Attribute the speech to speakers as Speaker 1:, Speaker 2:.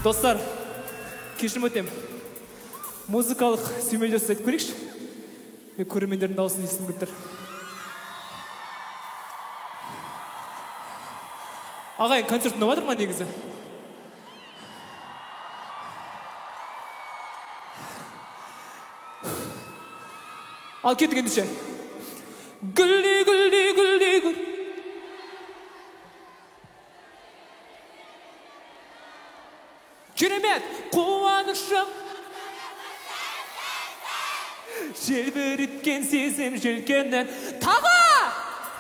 Speaker 1: Достар, кешірім өтем. Музыкалық сүймелдеу айтып көрейікші. Мен көрермендердің дауысын естігім келіп тұр. Ағайын, концерт ұнап жатыр ма негізі? Ал кеттік ендеше. Гүлдей, гүлдей, гүлдей, гүл. Керемет, қуанышым. Желбіреткен сезім желкеннен тағы